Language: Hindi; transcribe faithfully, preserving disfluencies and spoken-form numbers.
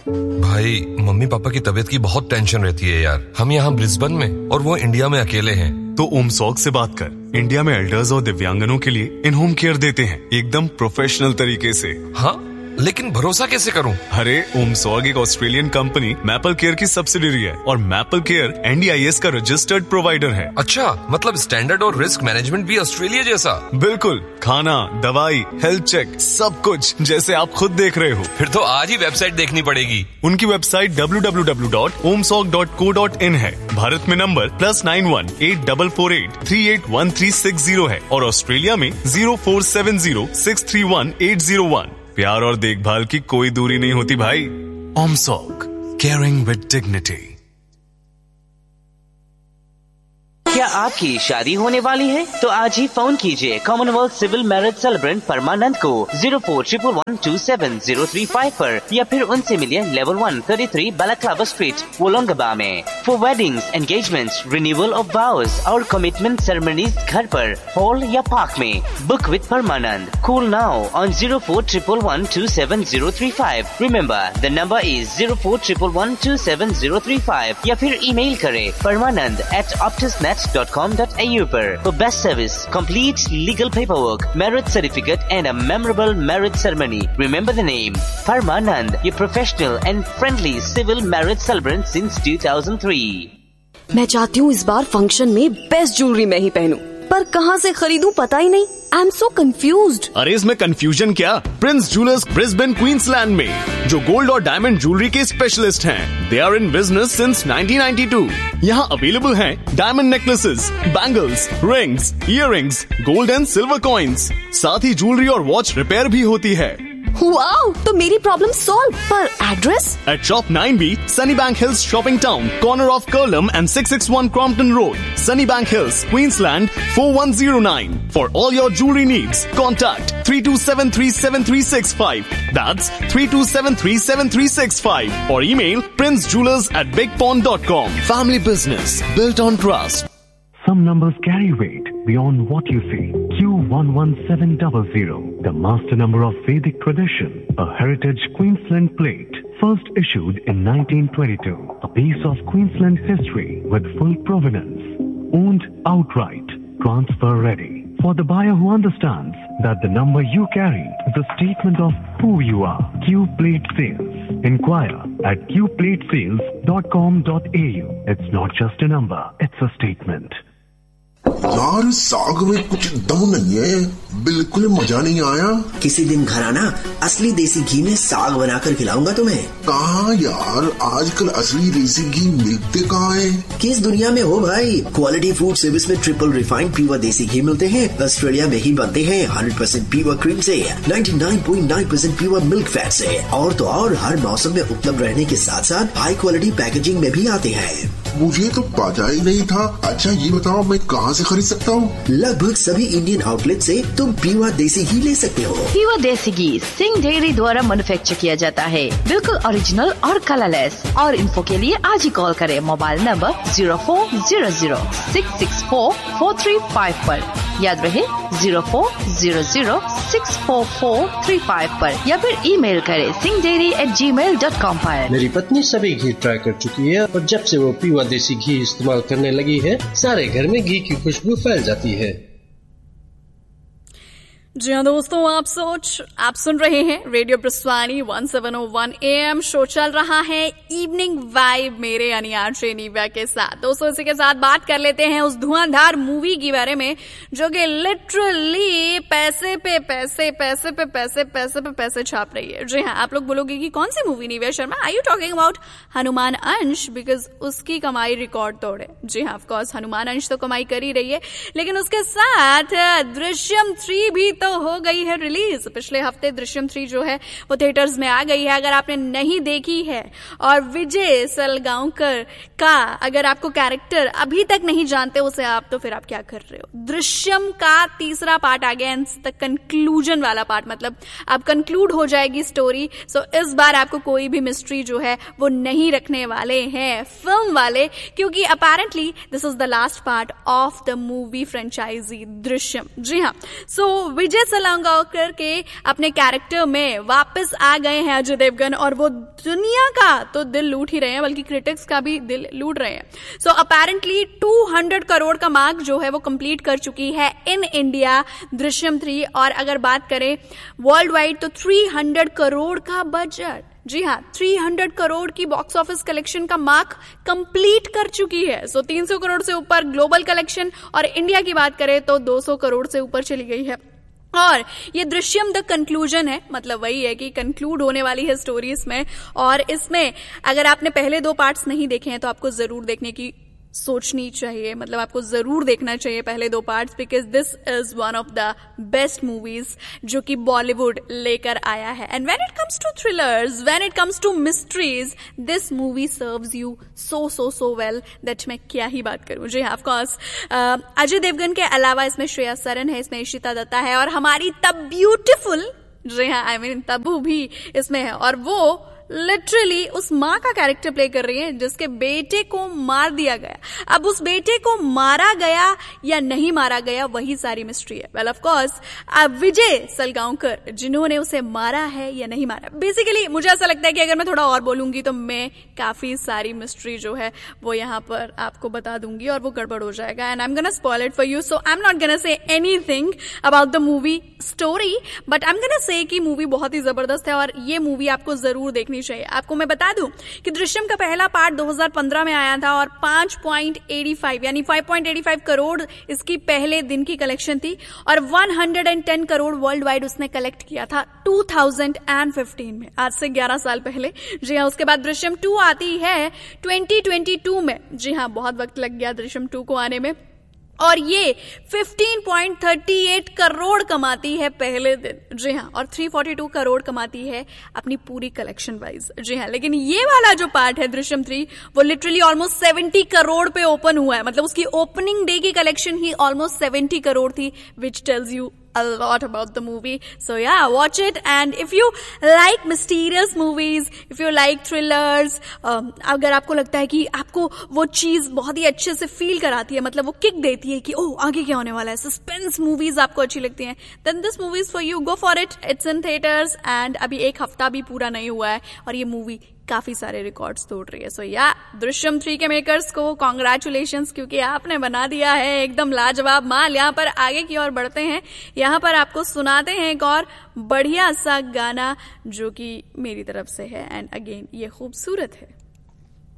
भाई मम्मी पापा की तबीयत की बहुत टेंशन रहती है यार। हम यहाँ ब्रिस्बेन में और वो इंडिया में अकेले हैं। तो ओमसॉग से बात कर। इंडिया में एल्डर्स और दिव्यांगनों के लिए इन होम केयर देते हैं एकदम प्रोफेशनल तरीके से। हाँ, लेकिन भरोसा कैसे करूं? अरे ओमसॉग एक ऑस्ट्रेलियन कंपनी मैपल केयर की सब्सिडियरी है और maple care N D I S का रजिस्टर्ड प्रोवाइडर है। अच्छा, मतलब स्टैंडर्ड और रिस्क मैनेजमेंट भी ऑस्ट्रेलिया जैसा? बिल्कुल, खाना, दवाई, हेल्थ चेक, सब कुछ जैसे आप खुद देख रहे हो। फिर तो आज ही वेबसाइट देखनी पड़ेगी। उनकी website W W W dot ओमसॉग dot co dot in है। भारत में number plus nine one eight double four eight three eight one three six zero है और ऑस्ट्रेलिया में zero four seven zero six three one eight zero one. प्यार और देखभाल की कोई दूरी नहीं होती भाई। ओमसॉग, केयरिंग विद डिग्निटी। क्या आपकी शादी होने वाली है? तो आज ही फोन कीजिए कॉमनवेल्थ सिविल मैरिज सेलिब्रेंट परमानंद को zero four triple one two seven zero three five पर या फिर उनसे मिलिए level one thirty three बालाक्लाबा street वोलोंगबा में। For weddings, engagements, renewal of vows और कमिटमेंट सेरेमनीज घर पर, हॉल या पार्क में। Book with Parmanand. Call now on zero four triple one two seven zero three five. Remember the number is zero four triple one two seven zero three five या फिर ईमेल करें परमानंद eight optusnet dot com dot a u पर। For best service, complete legal paperwork, marriage certificate and a memorable marriage ceremony. Remember the name, Parmanand, your professional and friendly civil marriage celebrant since two thousand three. मैं चाहती हूँ इस बार फंक्शन में बेस्ट ज्वेलरी मैं ही पहनूं, पर कहाँ से खरीदूं पता ही नहीं। I am so confused. अरे इसमें कंफ्यूजन क्या, प्रिंस ज्वेलर्स ब्रिस्बेन क्वींसलैंड में जो गोल्ड और डायमंड ज्वेलरी के स्पेशलिस्ट हैं। They are in business since nineteen ninety two. यहाँ अवेलेबल हैं diamond necklaces, bangles, rings, earrings, gold and silver coins. साथ ही ज्वेलरी और वॉच रिपेयर भी होती है। वाओ, तो मेरी प्रॉब्लम सॉल्व। पर address? At Shop nine B, Sunnybank Hills Shopping Town, corner of Curlem and six six one Crompton Road, Sunnybank Hills, Queensland four one zero nine. For all your jewelry needs, contact three two seven three seven three six five. That's three two seven three seven three six five. Or email princejewelers at bigpond dot com. Family business built on trust. Some numbers carry weight beyond what you see. Q one one seven zero zero, the master number of Vedic tradition, a heritage Queensland plate, first issued in nineteen twenty-two. A piece of Queensland history with full provenance, owned outright, transfer ready. For the buyer who understands that the number you carry is a statement of who you are. Q Plate Sales. Inquire at q plate sales dot com dot a u. It's not just a number, it's a statement. यार साग में कुछ दम नहीं है, बिल्कुल मजा नहीं आया। किसी दिन घर आना, असली देसी घी में साग बनाकर खिलाऊंगा तुम्हें। कहाँ यार, आजकल असली देसी घी मिलते कहाँ है? किस दुनिया में हो भाई। क्वालिटी फूड सर्विस में ट्रिपल रिफाइंड प्योर देसी घी मिलते हैं। ऑस्ट्रेलिया में ही बनते हैं, हंड्रेड परसेंट प्योर क्रीम से, ninety nine point nine percent pure milk fat से। और तो और हर मौसम में उपलब्ध रहने के साथ साथ हाई क्वालिटी पैकेजिंग में भी आते हैं। मुझे तो पता ही नहीं था। अच्छा ये बताओ मैं कहाँ से खरीद सकता हूँ? लगभग सभी इंडियन आउटलेट से तुम प्योर देसी घी ले सकते हो। प्योर देसी घी सिंह डेयरी द्वारा मैन्युफैक्चर किया जाता है, बिल्कुल ओरिजिनल और कलरलेस। और इन्फो के लिए आज ही कॉल करें mobile number zero four zero zero six six four four three five पर। याद रहे zero four zero zero six four four three five पर या फिर ईमेल करें सिंह डेयरी एट जी मेल डॉट कॉम पर। मेरी पत्नी सभी घी ट्राई कर चुकी है और जब से वो प्योर देसी घी इस्तेमाल करने लगी है, सारे घर में घी की खुशबू फैल जाती है। जी हाँ दोस्तों, आप सोच आप सुन रहे हैं radio प्रस्वानी one seven O one A M. Show चल रहा है इवनिंग वाइब मेरे यानी आरजे नीवा के साथ। दोस्तों इसी के साथ बात कर लेते हैं उस धुआंधार मूवी के बारे में जो कि लिटरली पैसे पे पैसे पैसे पे पैसे पैसे पे पैसे छाप रही है। जी हाँ, आप लोग बोलोगे कि कौन सी movie नीवा Sharma, are you talking about Hanuman अंश? बिकॉज उसकी कमाई रिकॉर्ड तोड़े। जी हाँ, ऑफ कोर्स हनुमान अंश तो कमाई कर ही रही है, लेकिन उसके साथ दृश्यम थ्री भी तो हो गई है रिलीज। पिछले हफ्ते दृश्यम थ्री जो है वो थिएटर्स में आ गई है। अगर आपने नहीं देखी है और विजय सलगांवकर का अगर आपको कैरेक्टर अभी तक नहीं जानते उसे आप, तो फिर आप क्या कर रहे हो। दृश्यम का तीसरा पार्ट आ गया, द कंक्लूजन वाला पार्ट, मतलब अब कंक्लूड हो जाएगी स्टोरी। सो so, इस बार आपको कोई भी मिस्ट्री जो है वो नहीं रखने वाले हैं फिल्म वाले, क्योंकि apparently this is the last part of the movie franchise Drishyam. जी हाँ, सो विजय विजय सलांगावकर के अपने कैरेक्टर में वापस आ गए हैं अजय देवगन, और वो दुनिया का तो दिल लूट ही रहे हैं, बल्कि क्रिटिक्स का भी दिल लूट रहे हैं। सो अपेरेंटली दो सौ करोड़ का मार्क जो है वो कंप्लीट कर चुकी है इन इंडिया दृश्यम थ्री, और अगर बात करें वर्ल्ड वाइड तो तीन सौ करोड़ का बजट, जी हाँ, तीन सौ करोड़ की बॉक्स ऑफिस कलेक्शन का मार्क कंप्लीट कर चुकी है। सो तीन सौ करोड़ से ऊपर ग्लोबल कलेक्शन, और इंडिया की बात करें तो दो सौ करोड़ से ऊपर चली गई है। और ये दृश्यम द कंक्लूजन है, मतलब वही है कि कंक्लूड होने वाली है स्टोरी इसमें। और इसमें अगर आपने पहले दो पार्ट्स नहीं देखे हैं तो आपको जरूर देखने की सोचनी चाहिए, मतलब आपको जरूर देखना चाहिए पहले दो parts, because this is one of the best movies जो कि बॉलीवुड लेकर आया है। And when it comes to thrillers, when it comes to mysteries, this movie serves you so so so well that मैं क्या ही बात करूं। जी हाँ, ऑफ कोर्स अजय देवगन के अलावा इसमें श्रेया सरन है, इसमें इशिता दत्ता है, और हमारी तब ब्यूटिफुल, जी हाँ, आई मीन तब्बू भी इसमें है, और वो लिटरली उस माँ का कैरेक्टर प्ले कर रही है जिसके बेटे को मार दिया गया। अब उस बेटे को मारा गया या नहीं मारा गया, वही सारी मिस्ट्री है। वेल ऑफ कोर्स विजय सलगांवकर जिन्होंने उसे मारा है या नहीं मारा, बेसिकली मुझे ऐसा लगता है कि अगर मैं थोड़ा और बोलूंगी तो मैं काफी सारी मिस्ट्री जो है वो यहाँ पर आपको बता दूंगी और वो गड़बड़ हो जाएगा, and I am gonna spoil it for you. So I am not gonna say anything about the movie story, but I am gonna say कि मूवी बहुत ही जबरदस्त है और ये मूवी आपको जरूर देखनी चाहिए। आपको मैं बता दूं कि दृश्यम का पहला पार्ट दो हज़ार पंद्रह में आया था और पाँच पॉइंट आठ पाँच यानी पाँच पॉइंट आठ पाँच करोड़ इसकी पहले दिन की कलेक्शन थी, और एक सौ दस करोड़ वर्ल्ड वाइड उसने कलेक्ट किया था दो हज़ार पंद्रह में, आज से ग्यारह साल पहले। जी हाँ, उसके बाद दृश्यम टू आती है दो हज़ार बाईस में। जी हाँ, बहुत वक्त लग गया दृश्यम टू को आने में, और ये पंद्रह पॉइंट तीन आठ करोड़ कमाती है पहले दिन। जी हाँ, और तीन सौ बयालीस करोड़ कमाती है अपनी पूरी कलेक्शन वाइज। जी हाँ, लेकिन ये वाला जो पार्ट है दृश्यम थ्री, वो लिटरली ऑलमोस्ट सत्तर करोड़ पे ओपन हुआ है, मतलब उसकी ओपनिंग डे की कलेक्शन ही ऑलमोस्ट सत्तर करोड़ थी, which tells you a lot about the movie. So yeah, watch it, and if you like mysterious movies, if you like thrillers, um, अगर आपको लगता है कि आपको वो चीज बहुत ही अच्छे से फील कराती है, मतलब वो किक देती है कि ओह आगे क्या होने वाला है, सस्पेंस मूवीज आपको अच्छी लगती हैं, then this movie is for you. Go for it. It's in theaters, and अभी एक हफ्ता भी पूरा नहीं हुआ है और ये मूवी काफी सारे रिकॉर्ड्स तोड़ रही है। सो या दृश्यम थ्री के मेकर्स को कॉन्ग्रेचुलेशंस, क्योंकि आपने बना दिया है एकदम लाजवाब माल। यहाँ पर आगे की ओर बढ़ते हैं, यहाँ पर आपको सुनाते हैं एक और बढ़िया सा गाना जो कि मेरी तरफ से है, एंड अगेन ये खूबसूरत है।